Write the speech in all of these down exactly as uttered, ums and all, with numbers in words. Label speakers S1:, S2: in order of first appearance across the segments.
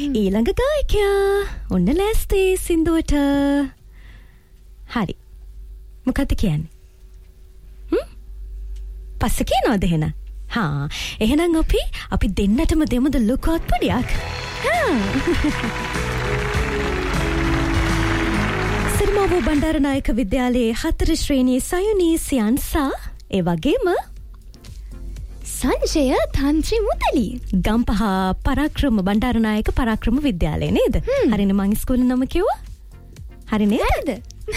S1: ඊළඟ ගායකයා ඔන්න ලෑස්ති සින්දුවට. හරි. මොකද්ද කියන්නේ? හ්ම්? පස්සේ කියනවද එහෙනම්? හා එහෙනම් අපි අපි දෙන්නටම දෙමුද ලුකෝත් පොඩියක්. හා. සිරිමාවෝ බණ්ඩාරනායක විද්‍යාලයේ හතර ශ්‍රේණියේ සයුනී සියන්සා ඒ වගේම
S2: සංජය තන්ත්‍රි මුදලි
S1: ගම්පහ පරාක්‍රම බණ්ඩාරනායක පරාක්‍රම විද්‍යාලය නේද? හරිනේ මං ඉස්කෝලේ නම කිව්වා? හරි නේද?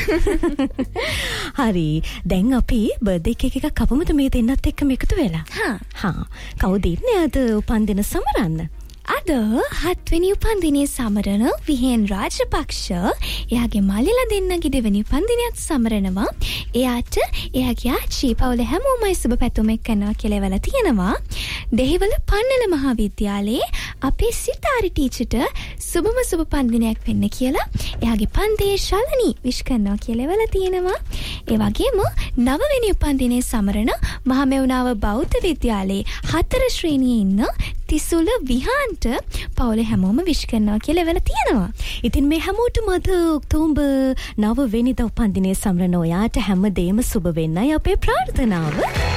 S1: හරි. දැන් අපි බර්ත්ඩේ කේක් එකක් කපමුද මේ දෙන්නත් එක්කම එකතු වෙලා?
S2: හා.
S1: හා. කවුද ඉන්නේ අද උපන්දින සමරන්න?
S2: අද හත්වෙනි උපන්දිනයේ සමරන විහෙන් රාජපක්ෂ එයාගේ මල්ලිලා දෙන්නගේ දෙවෙනි උපන්දිනයත් සමරනවා. එයාට එයාගේ ආච්චි පවුල හැමෝමයි සුබ පැතුම් එක්කනවා කියලා එවලා තියෙනවා. දෙහිවල පන්නල මහාවිද්‍යාලයේ අපේ සිතාරි ටීචර්ට සුබම සුබ පන්දිනයක් වෙන්න කියලා එයාගේ පන්තියේ ශලනි විශ් කරනවා කියලා එවලා තියෙනවා. ඒ වගේම නවවෙනි උපන්දිනයේ සමරන මහමෙවුනාව බෞද්ධ විද්‍යාලයේ හතර ශ්‍රේණියේ ඉන්න තිසුල විහාන්ට පවුලේ හැමෝම විශ් කරනවා කියලා එවලා තියෙනවා.
S1: ඉතින් මේ හැමෝටම අද ඔක්තෝබර් නව වෙනිදා උපන්දිනයේ සමරන ඔයාට හැමදේම සුබ වෙන්නයි අපේ ප්‍රාර්ථනාව.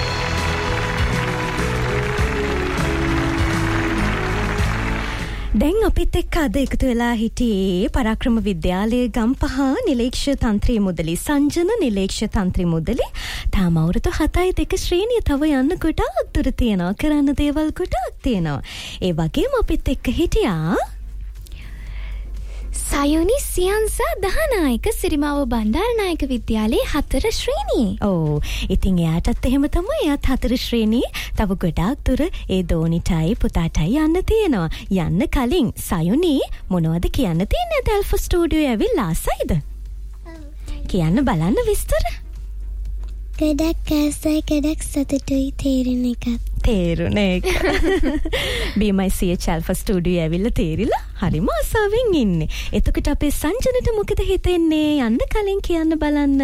S1: දැන් අපිත් එක්ක අද එකතු වෙලා හිටියේ පරාක්‍රම විද්‍යාලයේ ගම්පහ නිලේක්ෂ තන්ත්‍රී මුදලි සංජන නිලේක්ෂ තන්ත්‍රී මුදලි තාම අවුරුදු හතයි දෙක ශ්‍රේණිය තව යන්න ගොඩාක් දුර තියෙනවා. කරන්න දේවල් ගොඩාක් තියෙනවා. ඒ වගේම අපිත් එක්ක හිටියා
S2: සයුනි සියන්සා දහනායක සිරිමාව බණ්ඩාරනායක විද්‍යාලයේ හතර ශ්‍රේණියේ.
S1: ඔව්. ඉතින් එයාටත් එහෙම තමයි. එයාත් හතර ශ්‍රේණියේ තව ගොඩාක් දුර ඒ දෝනිටයි පුතාටයි යන්න තියෙනවා. යන්න කලින් සයුනි මොනවද කියන්න තියෙන්නේ? ඇල්ෆා ස්ටුඩියෝ ඇවිල්ලා ආසයිද? කියන්න බලන්න විස්තර.
S3: ගොඩක් ආසයි ගොඩක් සතුටුයි තේරෙන එක.
S1: තේරුණ එක. බී මයි සී එච් ඇල්ෆා ස්ටුඩියෝ ඇවිල්ලා තේරිලා හරිම ආසාවෙන් ඉන්නේ. එතකොට අපේ සංජනට මොකද හිතෙන්නේ? යන්න කලින් කියන්න බලන්න.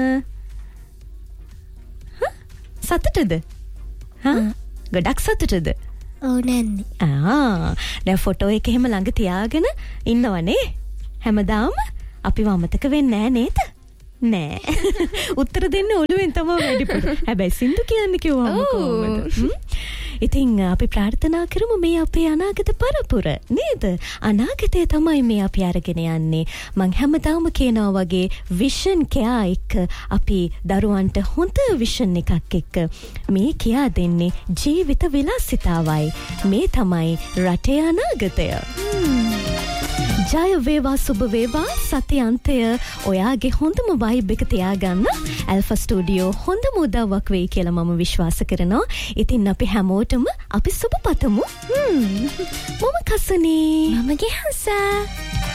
S1: හා සතුටුද? හා ගොඩක් සතුටුද?
S3: ඔව් නන්නේ.
S1: ආ දැන් ෆොටෝ එක එහෙම ළඟ තියාගෙන ඉන්නවනේ. හැමදාම අපිව අමතක වෙන්නේ නැහැ නේද? නෑ. උත්තර දෙන්න ඔළුවෙන් තමයි වැඩිපුර. හැබැයි සින්දු කියන්න කිව්වම කොහොමද? ඉතින් අපි ප්‍රාර්ථනා කරමු මේ අපේ අනාගත පරපුර නේද? අනාගතය තමයි මේ අපි අරගෙන යන්නේ. මං හැමදාම කියනවා වගේ විෂන් කෑ එක්ක අපි දරුවන්ට හොඳ විෂන් එකක් එක්ක මේ කියා දෙන්නේ ජීවිත විලාසිතාවයි. මේ තමයි රටේ අනාගතය. ජය වේවා සුබ වේවා සති අන්තය ඔයාගේ හොඳම වයිබ් එක තියාගන්න ඇල්ෆා ස්ටුඩියෝ හොඳම උදව්වක් වෙයි කියලා මම විශ්වාස කරනවා. ඉතින් අපි හැමෝටම අපි සුබ පතමු. හ්ම් මම කසනේ
S2: මම ගෙහන්සා